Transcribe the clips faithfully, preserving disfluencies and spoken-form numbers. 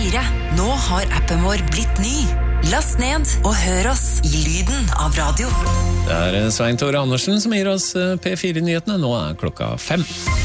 fire. Nå har appen vår blitt ny. Last ned og hør oss i lyden av radio. Det er Svein Tore Andersen som gir oss P fire-nyhetene. Nå er klokka fem.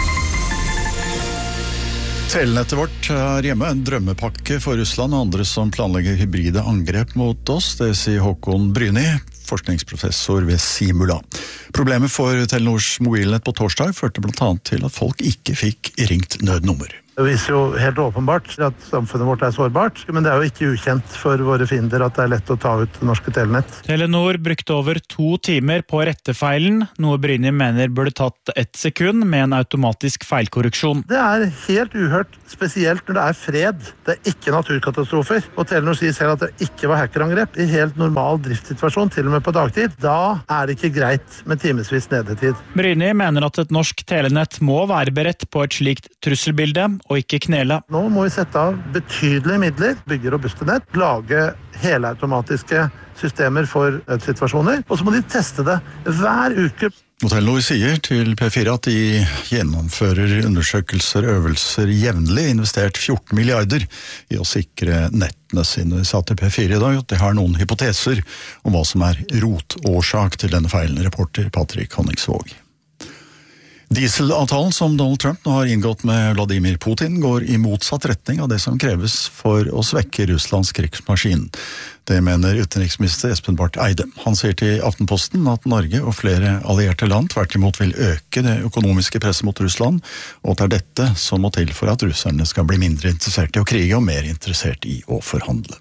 Telenettet vårt er hjemme, en drømmepakke for Russland og andre som planlegger hybride angrep mot oss, det sier Håkon Bryni, forskningsprofessor ved Simula. Problemet for Telenors mobilnett på torsdag førte blant annet til at folk ikke fikk ringt nødnummer. Det viser jo helt åpenbart at samfunnet vårt er sårbart, men det er jo ikke ukjent for våre fiender at det er lett å ta ut norske telenett. Telenor brukte over to timer på å rette feilen, noe Bryni mener burde tatt ett sekund med en automatisk feilkorreksjon. Det er helt uhørt, spesielt når det er fred. Det er ikke naturkatastrofer, og Telenor sier selv at det ikke var hackerangrep i helt normal driftssituasjon, til og med på dagtid. Da er det ikke greit med timesvis nedetid. Bryni mener at et norsk telenett må være beredt på et slikt trusselbilde, og ikke knele. Nå må vi sette av betydelige midler, bygge robuste nett, lage helautomatiske systemer for situasjoner, og så må de teste det hver uke. Telenor sier til P fire at de gjennomfører undersøkelser og øvelser jevnlig, investert fjorten milliarder i å sikre nettene sine. De sa til P fire i dag at de har noen hypoteser om hva som er rotårsak til denne feilen, reporter Patrick Honningsvåg. Dieselavtalen som Donald Trump nå har inngått med Vladimir Putin går i motsatt retning av det som kreves for å svekke Russlands krigsmaskin. Det mener utenriksminister Espen Barth Eide. Han sier til Aftenposten at Norge og flere allierte land tvert imot vil øke det økonomiske presset mot Russland, og at det er dette som må til for at russerne skal bli mindre interessert i å krige og mer interessert i å forhandle.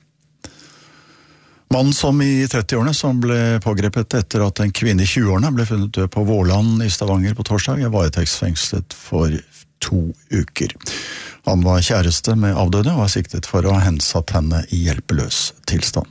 Mannen som i trettiårene som ble pågrepet etter at en kvinne i tjueårene ble funnet død på Vårland i Stavanger på torsdag, er varetektsfengslet for to uker. Han var kjæreste med avdøde og er siktet for å ha hensatt henne i hjelpeløs tilstand.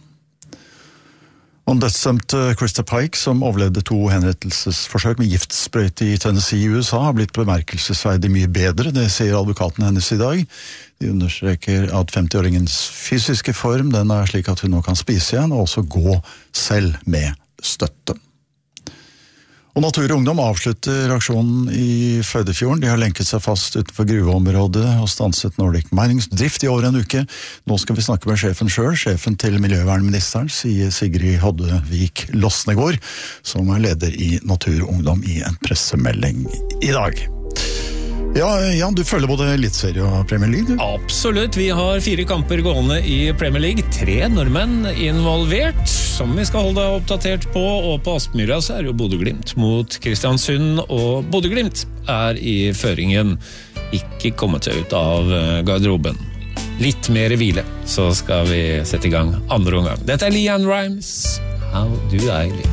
Og dødsdømte Krista Pike, som overlevde to henrettelsesforsøk med giftsprøyte i Tennessee i U S A, har blitt bemerkelsesverdig mye bedre, det sier advokaten hennes i dag. De understreker at femtiåringens fysiske form den er slik at hun nå kan spise igjen, og også gå selv med støtte. Og Natur og Ungdom avslutter aksjonen i Førdefjorden. De har lenket seg fast utenfor gruveområdet og stanset Nordic Minings drift i over en uke. Nå skal vi snakke med sjefen selv, sjefen til miljøvernministeren, sier Sigrid Hoddevik Losnegård, som er leder i Natur og Ungdom i en pressemelding i dag. Ja, Jan, du følger både Eliteserie og Premier League, du? Absolutt, vi har fire kamper gående i Premier League, tre nordmenn involvert, som vi skal holde deg oppdatert på, og på Aspmyra så er jo Bodø-Glimt mot Kristiansund, og Bodø-Glimt er i føringen, ikke kommet seg ut av garderoben. Litt mer hvile, så skal vi sette i gang andre omgang. Dette er Leanne Rimes, How Do I Live?